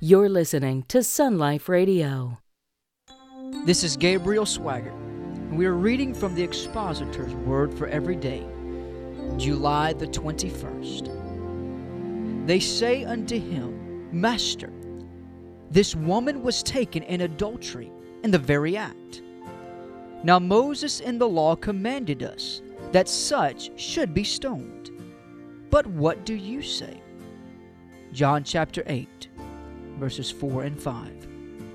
You're listening to Sun Life Radio. This is Gabriel Swaggart, and we are reading from the Expositor's Word for Every Day, July the 21st. They say unto him, Master, this woman was taken in adultery in the very act. Now Moses in the law commanded us that such should be stoned. But what do you say? John chapter 8, verses 4 and 5.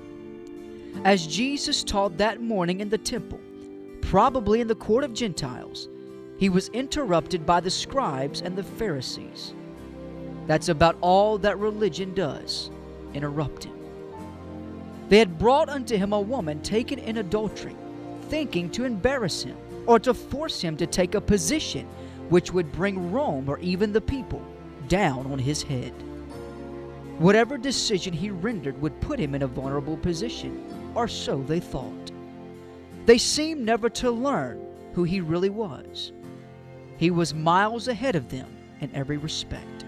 As Jesus taught that morning in the temple, probably in the court of Gentiles, he was interrupted by the scribes and the Pharisees. That's about all that religion does, interrupt him. They had brought unto him a woman taken in adultery, thinking to embarrass him or to force him to take a position which would bring Rome or even the people down on his head. Whatever decision he rendered would put him in a vulnerable position, or so they thought. They seemed never to learn who he really was. He was miles ahead of them in every respect.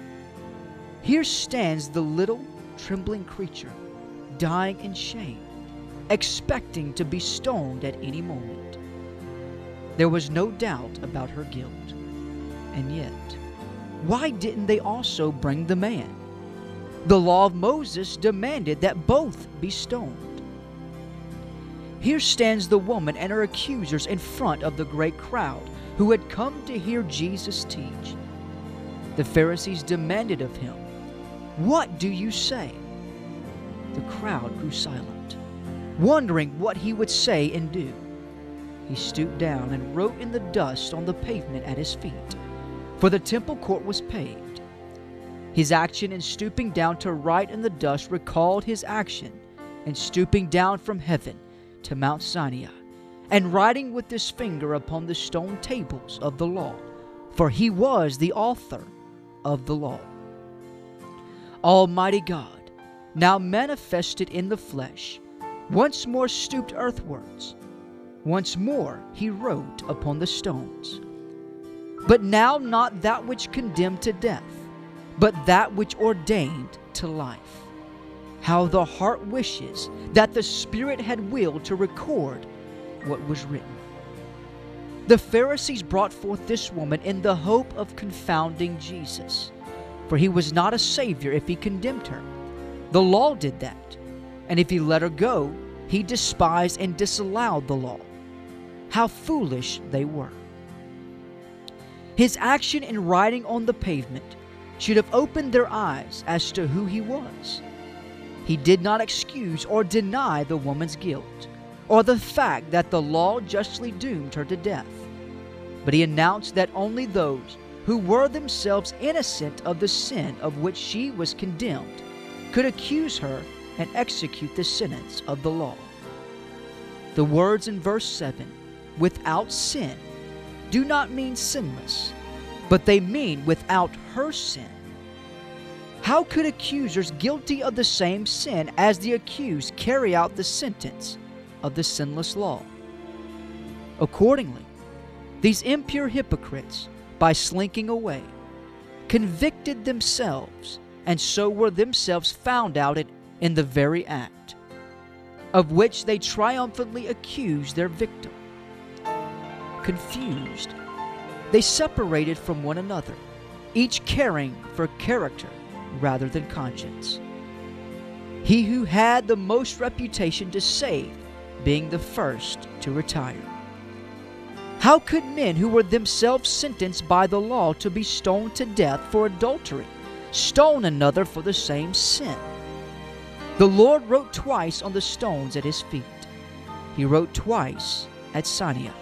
Here stands the little, trembling creature, dying in shame, expecting to be stoned at any moment. There was no doubt about her guilt. And yet, why didn't they also bring the man? The law of Moses demanded that both be stoned. Here stands the woman and her accusers in front of the great crowd who had come to hear Jesus teach. The Pharisees demanded of him, What do you say? The crowd grew silent, wondering what he would say and do. He stooped down and wrote in the dust on the pavement at his feet, for the temple court was paved. His action in stooping down to write in the dust recalled his action in stooping down from heaven to Mount Sinai and writing with his finger upon the stone tables of the law, for he was the author of the law. Almighty God, now manifested in the flesh, once more stooped earthwards. Once more he wrote upon the stones. But now not that which condemned to death, but that which ordained to life. How the heart wishes that the Spirit had willed to record what was written. The Pharisees brought forth this woman in the hope of confounding Jesus, for he was not a Savior if he condemned her. The law did that, and if he let her go, he despised and disallowed the law. How foolish they were. His action in writing on the pavement should have opened their eyes as to who he was. He did not excuse or deny the woman's guilt, or the fact that the law justly doomed her to death, but he announced that only those who were themselves innocent of the sin of which she was condemned could accuse her and execute the sentence of the law. The words in verse 7, without sin, do not mean sinless, but they mean without her sin. How could accusers guilty of the same sin as the accused carry out the sentence of the sinless law? Accordingly, these impure hypocrites, by slinking away, convicted themselves, and so were themselves found out in the very act, of which they triumphantly accused their victim. Confused, they separated from one another, each caring for character rather than conscience. He who had the most reputation to save being the first to retire. How could men who were themselves sentenced by the law to be stoned to death for adultery stone another for the same sin? The Lord wrote twice on the stones at his feet. He wrote twice at Sinai.